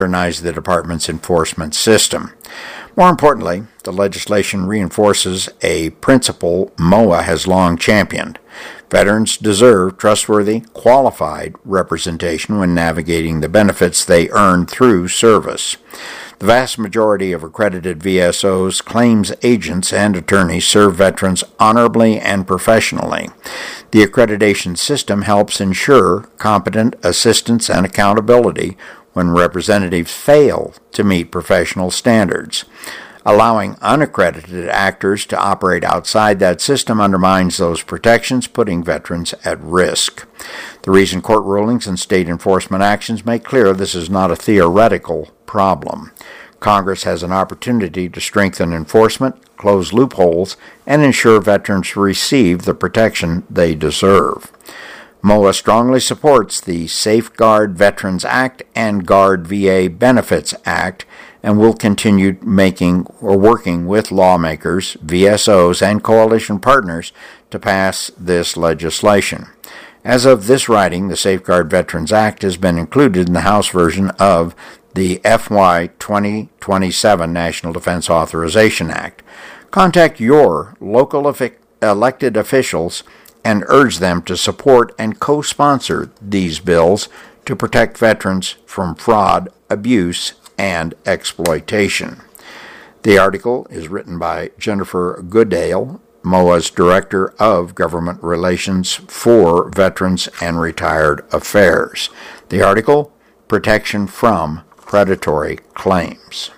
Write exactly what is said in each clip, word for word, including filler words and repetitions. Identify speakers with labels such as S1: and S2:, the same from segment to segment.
S1: modernize the department's enforcement system. More importantly, the legislation reinforces a principle M O A has long championed. Veterans deserve trustworthy, qualified representation when navigating the benefits they earn through service. The vast majority of accredited V S Os, claims agents, and attorneys serve veterans honorably and professionally. The accreditation system helps ensure competent assistance and accountability when representatives fail to meet professional standards. Allowing unaccredited actors to operate outside that system undermines those protections, putting veterans at risk. The recent court rulings and state enforcement actions make clear this is not a theoretical problem. Congress has an opportunity to strengthen enforcement, close loopholes, and ensure veterans receive the protection they deserve. M O A strongly supports the Safeguard Veterans Act and Guard V A Benefits Act, and will continue making or working with lawmakers, V S Os, and coalition partners to pass this legislation. As of this writing, the Safeguard Veterans Act has been included in the House version of the F Y twenty twenty-seven National Defense Authorization Act. Contact your local efi- elected officials and urge them to support and co-sponsor these bills to protect veterans from fraud, abuse, and exploitation. The article is written by Jennifer Goodale, M O A's Director of Government Relations for Veterans and Retired Affairs. The article, Protection from Predatory Claims.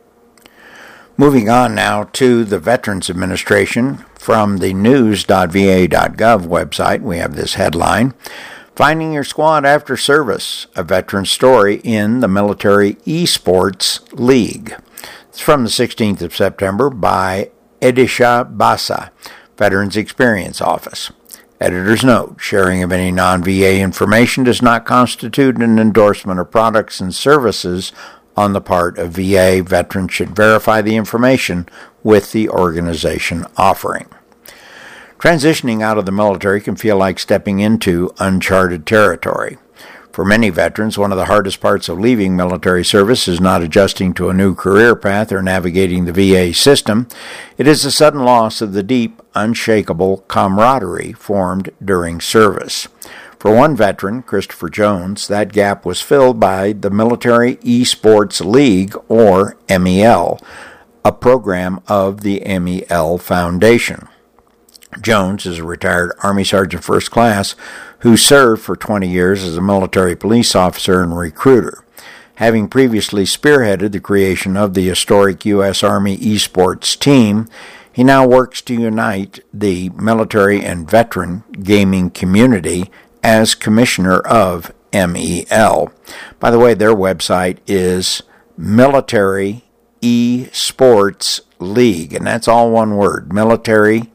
S1: Moving on now to the Veterans Administration. From the news dot v a dot gov website, we have this headline: Finding Your Squad After Service, a veteran story in the Military Esports League. It's from the sixteenth of September by Edisha Basa, Veterans Experience Office. Editor's note: sharing of any non-V A information does not constitute an endorsement of products and services on the part of V A. Veterans should verify the information with the organization offering. Transitioning out of the military can feel like stepping into uncharted territory. For many veterans, one of the hardest parts of leaving military service is not adjusting to a new career path or navigating the V A system. It is the sudden loss of the deep, unshakable camaraderie formed during service. For one veteran, Christopher Jones, that gap was filled by the Military Esports League, or M E L, a program of the M E L Foundation. Jones is a retired Army Sergeant First Class who served for twenty years as a military police officer and recruiter. Having previously spearheaded the creation of the historic U S Army esports team, he now works to unite the military and veteran gaming community as commissioner of M E L. By the way, their website is Military Esports League, and that's all one word, military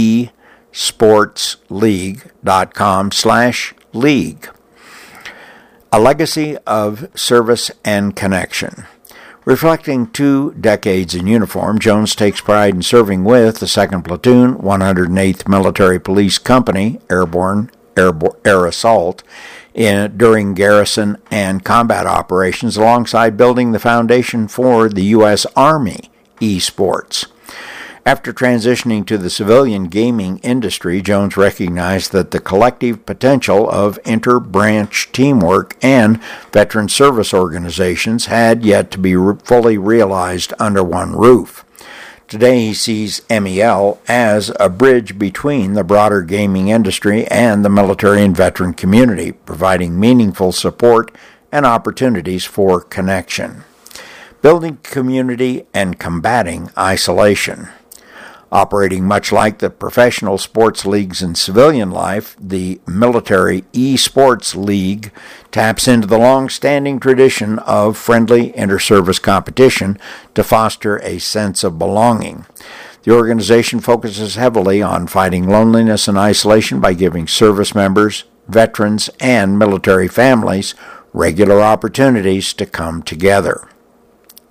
S1: esportsleague.com slash league. A legacy of service and connection. Reflecting two decades in uniform, Jones takes pride in serving with the second Platoon, one hundred eighth Military Police Company, Airborne Air, Air Assault, in, during garrison and combat operations, alongside building the foundation for the U S Army esports. After transitioning to the civilian gaming industry, Jones recognized that the collective potential of inter-branch teamwork and veteran service organizations had yet to be re- fully realized under one roof. Today he sees M E L as a bridge between the broader gaming industry and the military and veteran community, providing meaningful support and opportunities for connection. Building community and combating isolation. Operating much like the professional sports leagues in civilian life, the Military Esports League taps into the long-standing tradition of friendly inter-service competition to foster a sense of belonging. The organization focuses heavily on fighting loneliness and isolation by giving service members, veterans, and military families regular opportunities to come together.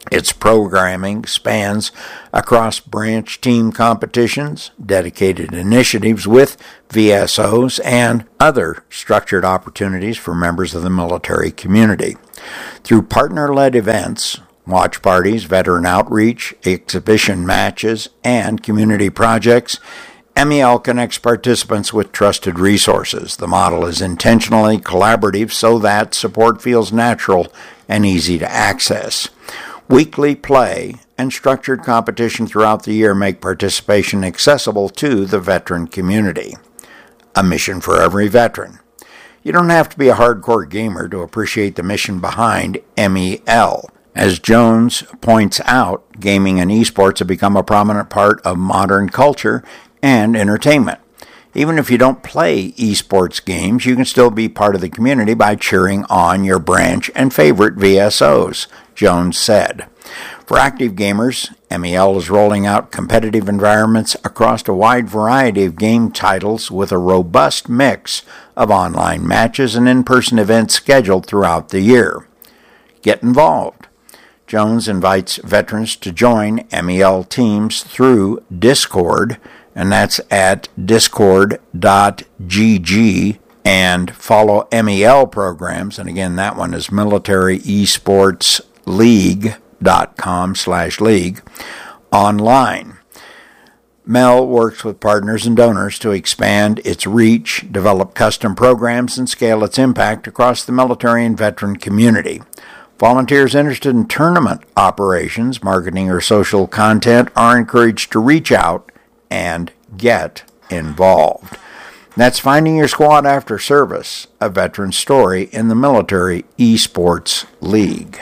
S1: Its programming spans across branch team competitions, dedicated initiatives with V S Os, and other structured opportunities for members of the military community. Through partner-led events, watch parties, veteran outreach, exhibition matches, and community projects, M E L connects participants with trusted resources. The model is intentionally collaborative so that support feels natural and easy to access. Weekly play and structured competition throughout the year make participation accessible to the veteran community. A mission for every veteran. You don't have to be a hardcore gamer to appreciate the mission behind M E L. As Jones points out, gaming and esports have become a prominent part of modern culture and entertainment. Even if you don't play esports games, you can still be part of the community by cheering on your branch and favorite V S Os, Jones said. For active gamers, M E L is rolling out competitive environments across a wide variety of game titles with a robust mix of online matches and in-person events scheduled throughout the year. Get involved. Jones invites veterans to join M E L teams through Discord, and that's at discord dot g g, and follow M E L programs, and again, that one is military esports league dot com slash league, online. M E L works with partners and donors to expand its reach, develop custom programs, and scale its impact across the military and veteran community. Volunteers interested in tournament operations, marketing, or social content are encouraged to reach out and get involved. That's Finding Your Squad After Service, a veteran story in the Military Esports League.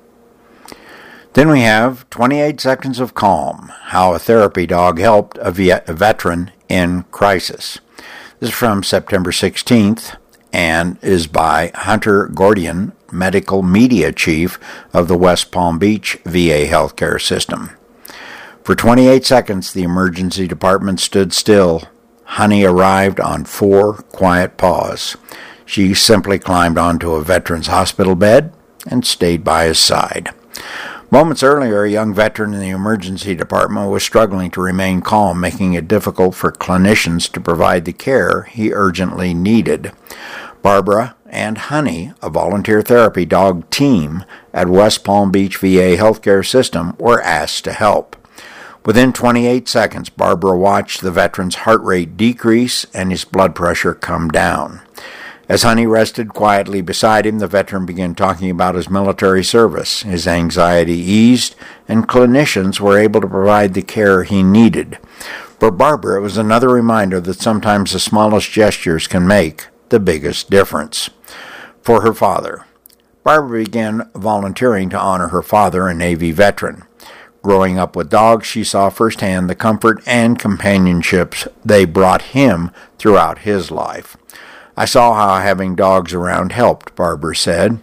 S1: Then we have twenty-eight Seconds of Calm, How a Therapy Dog Helped a, Viet- a Veteran in Crisis. This is from September sixteenth and is by Hunter Gordian, Medical Media Chief of the West Palm Beach V A Healthcare System. For twenty-eight seconds, the emergency department stood still. Honey arrived on four quiet paws. She simply climbed onto a veteran's hospital bed and stayed by his side. Moments earlier, a young veteran in the emergency department was struggling to remain calm, making it difficult for clinicians to provide the care he urgently needed. Barbara and Honey, a volunteer therapy dog team at West Palm Beach V A Healthcare System, were asked to help. Within twenty-eight seconds, Barbara watched the veteran's heart rate decrease and his blood pressure come down. As Honey rested quietly beside him, the veteran began talking about his military service. His anxiety eased, and clinicians were able to provide the care he needed. For Barbara, it was another reminder that sometimes the smallest gestures can make the biggest difference. For her father, Barbara began volunteering to honor her father, a Navy veteran. Growing up with dogs, she saw firsthand the comfort and companionships they brought him throughout his life. I saw how having dogs around helped, Barbara said.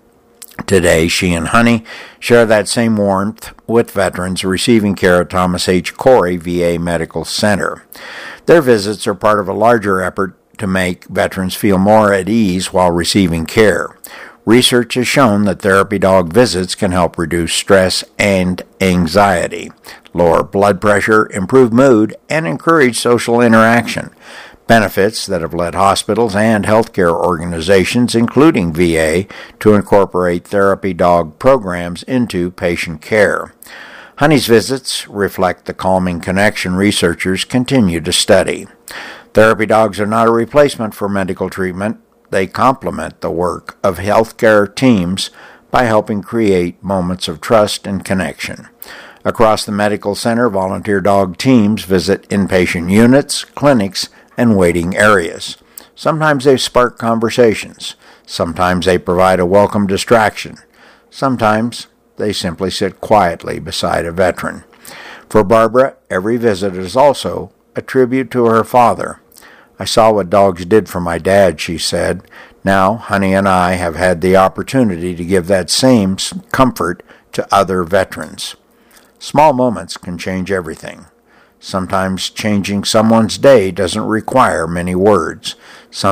S1: Today, she and Honey share that same warmth with veterans receiving care at Thomas H. Corey V A Medical Center. Their visits are part of a larger effort to make veterans feel more at ease while receiving care. Research has shown that therapy dog visits can help reduce stress and anxiety, lower blood pressure, improve mood, and encourage social interaction. Benefits that have led hospitals and healthcare organizations, including V A, to incorporate therapy dog programs into patient care. Honey's visits reflect the calming connection researchers continue to study. Therapy dogs are not a replacement for medical treatment. They complement the work of healthcare teams by helping create moments of trust and connection. Across the medical center, volunteer dog teams visit inpatient units, clinics, and waiting areas. Sometimes they spark conversations. Sometimes they provide a welcome distraction. Sometimes they simply sit quietly beside a veteran. For Barbara, every visit is also a tribute to her father. I saw what dogs did for my dad, she said. Now, Honey and I have had the opportunity to give that same comfort to other veterans. Small moments can change everything. Sometimes changing someone's day doesn't require many words.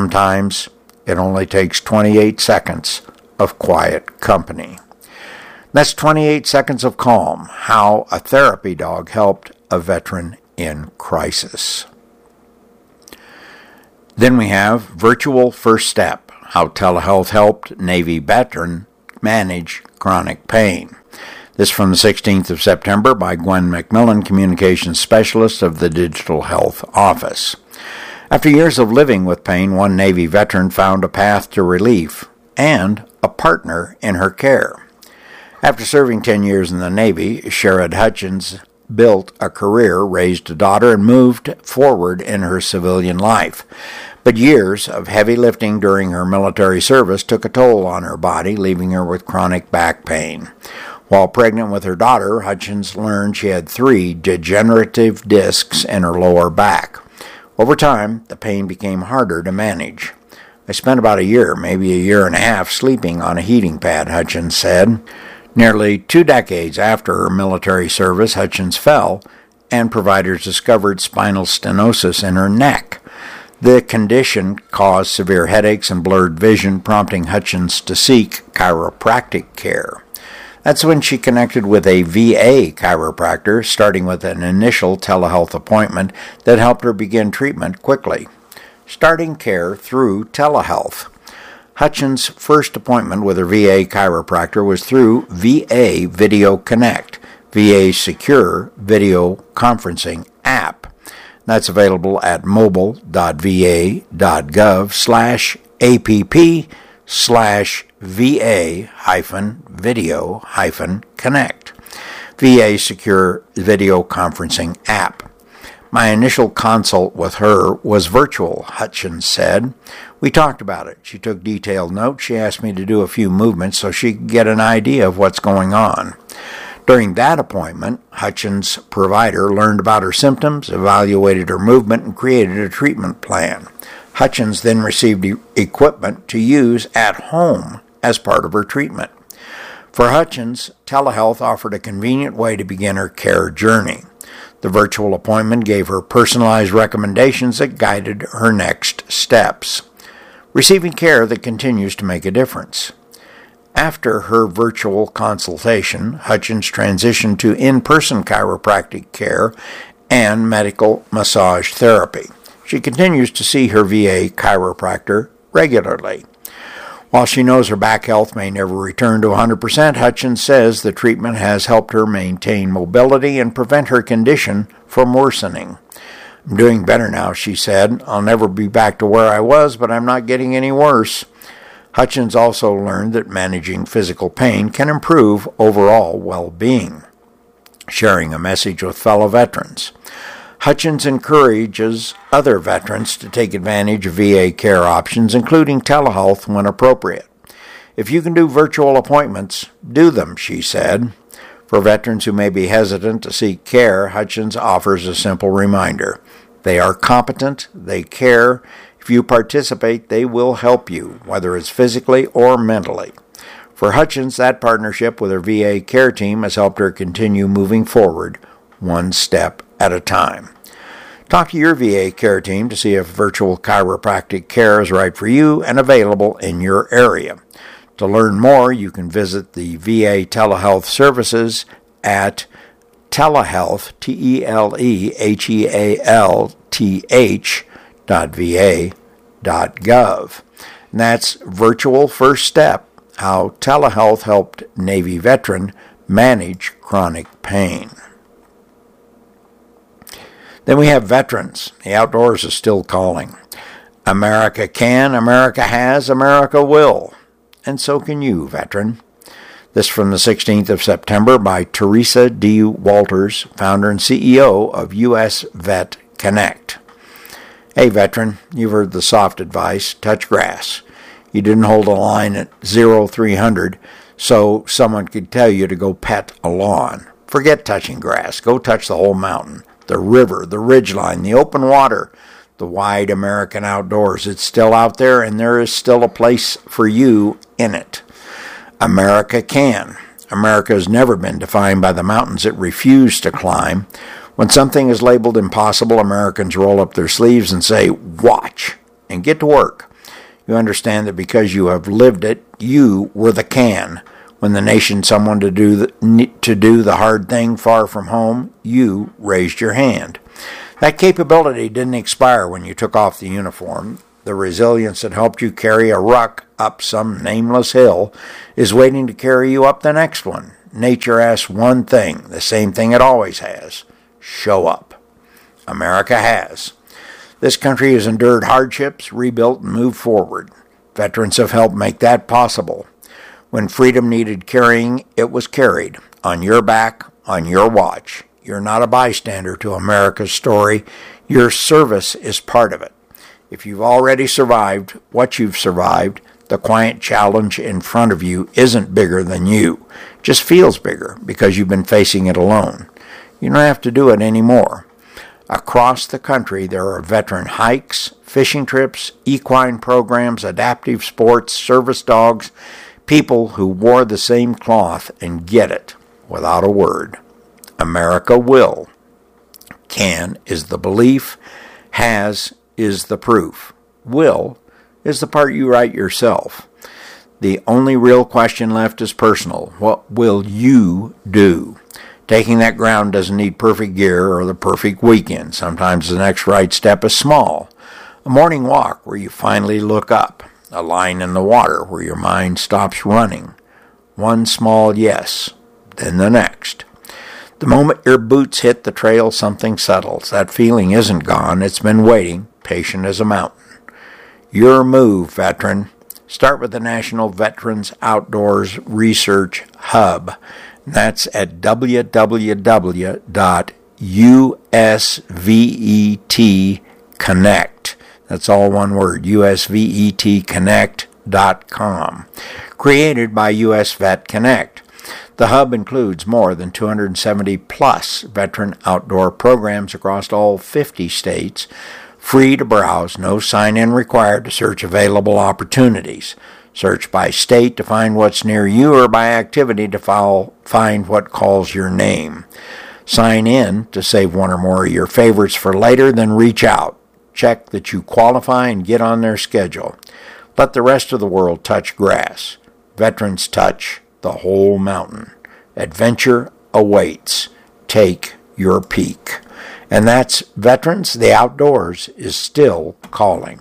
S1: Sometimes it only takes twenty-eight seconds of quiet company. That's twenty-eight Seconds of Calm, how a therapy dog helped a veteran in crisis. Then we have Virtual First Step, how telehealth helped Navy veteran manage chronic pain. This from the sixteenth of September by Gwen McMillan, Communications Specialist of the Digital Health Office. After years of living with pain, one Navy veteran found a path to relief and a partner in her care. After serving ten years in the Navy, Sherrod Hutchins built a career, raised a daughter, and moved forward in her civilian life. But years of heavy lifting during her military service took a toll on her body, leaving her with chronic back pain. While pregnant with her daughter, Hutchins learned she had three degenerative discs in her lower back. Over time, the pain became harder to manage. I spent about a year, maybe a year and a half, sleeping on a heating pad, Hutchins said. Nearly two decades after her military service, Hutchins fell, and providers discovered spinal stenosis in her neck. The condition caused severe headaches and blurred vision, prompting Hutchins to seek chiropractic care. That's when she connected with a V A chiropractor, starting with an initial telehealth appointment that helped her begin treatment quickly. Starting care through telehealth. Hutchins' first appointment with her V A chiropractor was through V A Video Connect, V A's secure video conferencing app. That's available at mobile.va.gov slash app slash VA hyphen video hyphen connect. V A secure video conferencing app. My initial consult with her was virtual, Hutchins said. We talked about it. She took detailed notes. She asked me to do a few movements so she could get an idea of what's going on. During that appointment, Hutchins' provider learned about her symptoms, evaluated her movement, and created a treatment plan. Hutchins then received e- equipment to use at home as part of her treatment. For Hutchins, telehealth offered a convenient way to begin her care journey. The virtual appointment gave her personalized recommendations that guided her next steps, receiving care that continues to make a difference. After her virtual consultation, Hutchins transitioned to in-person chiropractic care and medical massage therapy. She continues to see her V A chiropractor regularly. While she knows her back health may never return to one hundred percent, Hutchins says the treatment has helped her maintain mobility and prevent her condition from worsening. I'm doing better now, she said. I'll never be back to where I was, but I'm not getting any worse. Hutchins also learned that managing physical pain can improve overall well-being, sharing a message with fellow veterans. Hutchins encourages other veterans to take advantage of V A care options, including telehealth when appropriate. If you can do virtual appointments, do them, she said. For veterans who may be hesitant to seek care, Hutchins offers a simple reminder. They are competent, they care. If you participate, they will help you, whether it's physically or mentally. For Hutchins, that partnership with her V A care team has helped her continue moving forward, one step at a time. Talk to your V A care team to see if virtual chiropractic care is right for you and available in your area. To learn more, you can visit the V A telehealth services at telehealth, T E L E H E A L T H dot V A dot gov. And that's Virtual First Step, how telehealth helped Navy veteran manage chronic pain. Then we have veterans. The outdoors is still calling. America can, America has, America will. And so can you, veteran. This from the sixteenth of September by Teresa D. Walters, founder and C E O of U S Vet Connect. Hey, veteran, you've heard the soft advice, touch grass. You didn't hold a line at zero three hundred so someone could tell you to go pet a lawn. Forget touching grass. Go touch the whole mountain. The river, the ridgeline, the open water, the wide American outdoors. It's still out there, and there is still a place for you in it. America can. America has never been defined by the mountains it refused to climb. When something is labeled impossible, Americans roll up their sleeves and say, watch, and get to work. You understand that because you have lived it, you were the can When the nation someone to do the, to do the hard thing far from home, you raised your hand. That capability didn't expire when you took off the uniform. The resilience that helped you carry a ruck up some nameless hill is waiting to carry you up the next one. Nature asks one thing, the same thing it always has: show up. America has. This country has endured hardships, rebuilt, and moved forward. Veterans have helped make that possible. When freedom needed carrying, it was carried. On your back, on your watch. You're not a bystander to America's story. Your service is part of it. If you've already survived what you've survived, the quiet challenge in front of you isn't bigger than you. It just feels bigger because you've been facing it alone. You don't have to do it anymore. Across the country, there are veteran hikes, fishing trips, equine programs, adaptive sports, service dogs, people who wore the same cloth and get it without a word. America will. Can is the belief. Has is the proof. Will is the part you write yourself. The only real question left is personal. What will you do? Taking that ground doesn't need perfect gear or the perfect weekend. Sometimes the next right step is small. A morning walk where you finally look up. A line in the water where your mind stops running. One small yes, then the next. The moment your boots hit the trail, something settles. That feeling isn't gone. It's been waiting, patient as a mountain. Your move, veteran. Start with the National Veterans Outdoors Research Hub. That's at w w w dot u s v e t connect. That's all one word, u s v e t connect dot com. Created by U S Vet Connect. The hub includes more than two hundred seventy plus veteran outdoor programs across all fifty states, free to browse, no sign-in required to search available opportunities. Search by state to find what's near you or by activity to file, find what calls your name. Sign in to save one or more of your favorites for later, then reach out. Check that you qualify and get on their schedule. Let the rest of the world touch grass. Veterans touch the whole mountain. Adventure awaits. Take your peak. And that's Veterans. The outdoors is still calling.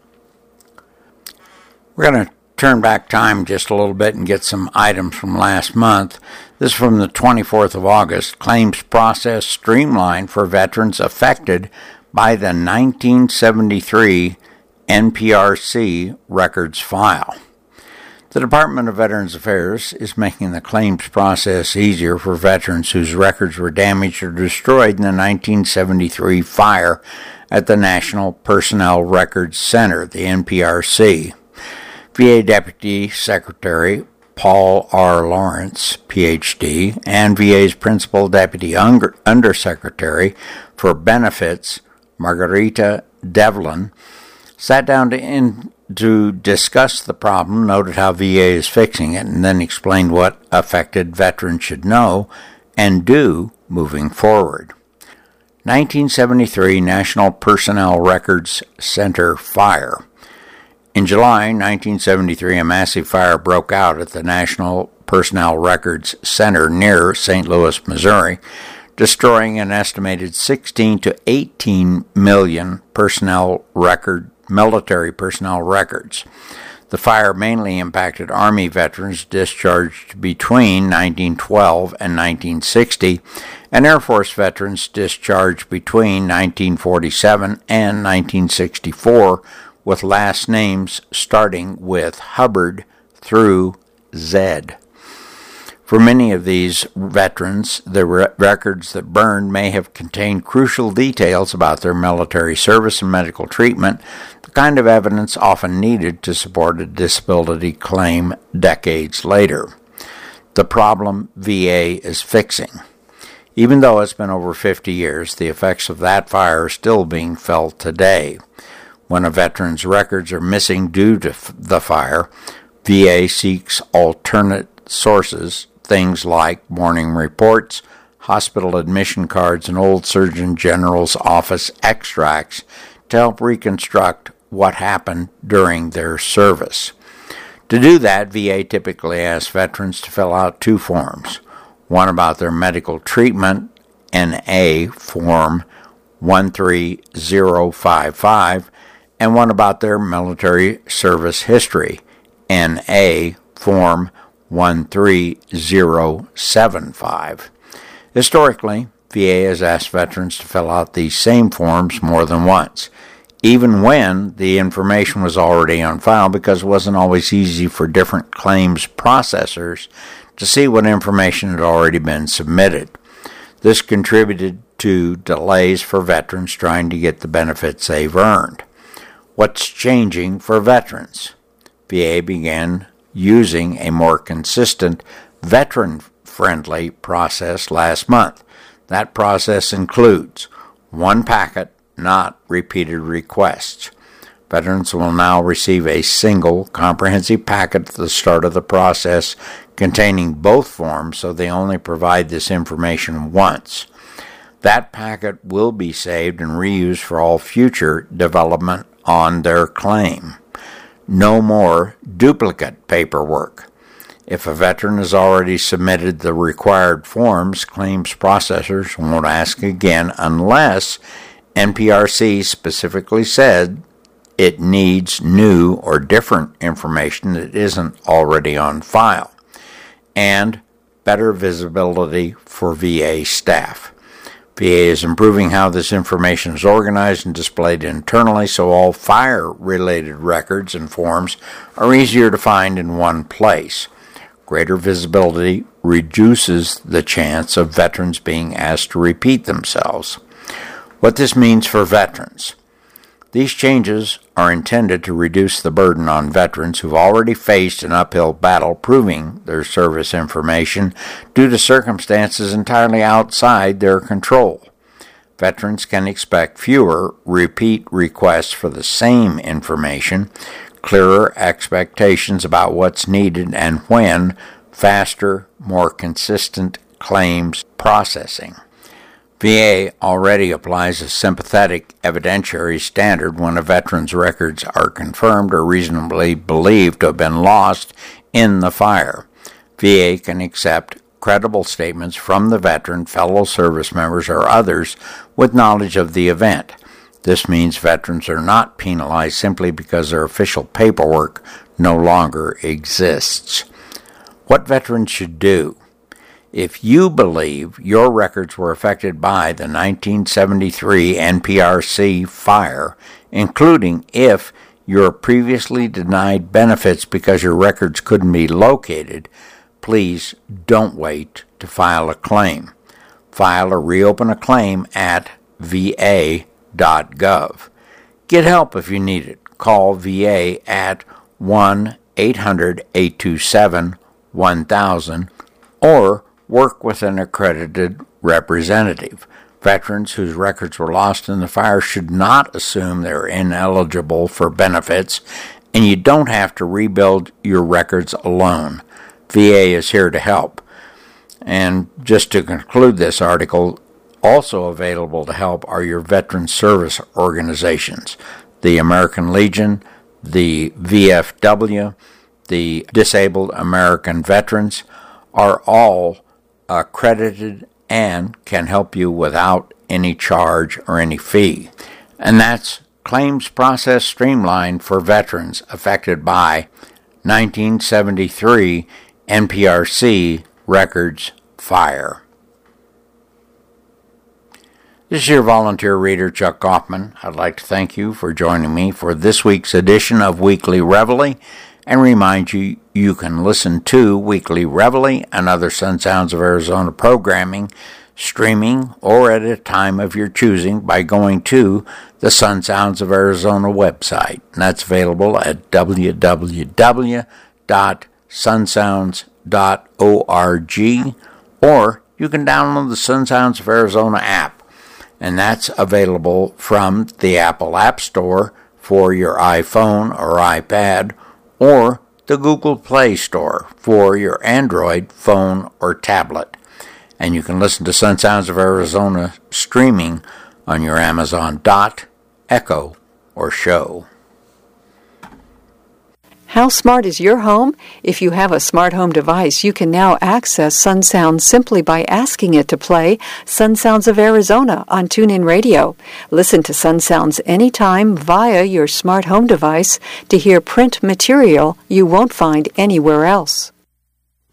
S1: We're going to turn back time just a little bit and get some items from last month. This is from the twenty-fourth of August. Claims process streamlined for veterans affected by the nineteen seventy-three N P R C records file. The Department of Veterans Affairs is making the claims process easier for veterans whose records were damaged or destroyed in the nineteen seventy-three fire at the National Personnel Records Center, the N P R C. V A Deputy Secretary Paul R. Lawrence, P H D, and V A's Principal Deputy Under- Undersecretary for Benefits, Margarita Devlin, sat down to, in, to discuss the problem, noted how V A is fixing it, and then explained what affected veterans should know and do moving forward. nineteen seventy-three National Personnel Records Center fire. In July nineteen seventy-three, a massive fire broke out at the National Personnel Records Center near Saint Louis, Missouri, destroying an estimated sixteen to eighteen million personnel record, military personnel records. The fire mainly impacted Army veterans discharged between nineteen twelve and nineteen sixty, and Air Force veterans discharged between nineteen forty-seven and nineteen sixty-four, with last names starting with Hubbard through Zed. For many of these veterans, the re- records that burned may have contained crucial details about their military service and medical treatment, the kind of evidence often needed to support a disability claim decades later. The problem V A is fixing. Even though it's been over fifty years, the effects of that fire are still being felt today. When a veteran's records are missing due to f- the fire, V A seeks alternate sources, things like morning reports, hospital admission cards, and old Surgeon General's office extracts to help reconstruct what happened during their service. To do that, V A typically asks veterans to fill out two forms, one about their medical treatment, N A Form one three zero five five, and one about their military service history, N A Form one three zero seven five. Historically, V A has asked veterans to fill out these same forms more than once, even when the information was already on file, because it wasn't always easy for different claims processors to see what information had already been submitted. This contributed to delays for veterans trying to get the benefits they've earned. What's changing for veterans? V A began using a more consistent, veteran-friendly process last month. That process includes one packet, not repeated requests. Veterans will now receive a single comprehensive packet at the start of the process containing both forms, so they only provide this information once. That packet will be saved and reused for all future development on their claim. No more duplicate paperwork. If a veteran has already submitted the required forms, claims processors won't ask again unless N P R C specifically said it needs new or different information that isn't already on file, and better visibility for V A staff. V A is improving how this information is organized and displayed internally, so all fire-related records and forms are easier to find in one place. Greater visibility reduces the chance of veterans being asked to repeat themselves. What this means for veterans. These changes are intended to reduce the burden on veterans who've already faced an uphill battle proving their service information due to circumstances entirely outside their control. Veterans can expect fewer repeat requests for the same information, clearer expectations about what's needed and when, faster, more consistent claims processing. V A already applies a sympathetic evidentiary standard when a veteran's records are confirmed or reasonably believed to have been lost in the fire. V A can accept credible statements from the veteran, fellow service members, or others with knowledge of the event. This means veterans are not penalized simply because their official paperwork no longer exists. What veterans should do. If you believe your records were affected by the nineteen seventy-three N P R C fire, including if you were previously denied benefits because your records couldn't be located, please don't wait to file a claim. File or reopen a claim at v a dot gov. Get help if you need it. Call V A at one eight hundred eight two seven one thousand or work with an accredited representative. Veterans whose records were lost in the fire should not assume they're ineligible for benefits, and you don't have to rebuild your records alone. V A is here to help. And just to conclude this article, also available to help are your veteran service organizations, the American Legion, the V F W, the Disabled American Veterans, are all accredited and can help you without any charge or any fee. And that's Claims Process Streamlined for Veterans Affected by nineteen seventy-three N P R C Records Fire. This is your volunteer reader, Chuck Kaufman. I'd like to thank you for joining me for this week's edition of Weekly Reveille, and remind you you can listen to Weekly Reveille and other Sun Sounds of Arizona programming, streaming, or at a time of your choosing by going to the Sun Sounds of Arizona website. And that's available at w w w dot sun sounds dot org, or you can download the Sun Sounds of Arizona app, and that's available from the Apple App Store for your iPhone or iPad, or the Google Play Store for your Android phone or tablet. And you can listen to Sun Sounds of Arizona streaming on your Amazon Dot, Echo, or Show.
S2: How smart is your home? If you have a smart home device, you can now access Sun Sounds simply by asking it to play Sun Sounds of Arizona on TuneIn Radio. Listen to Sun Sounds anytime via your smart home device to hear print material you won't find anywhere else.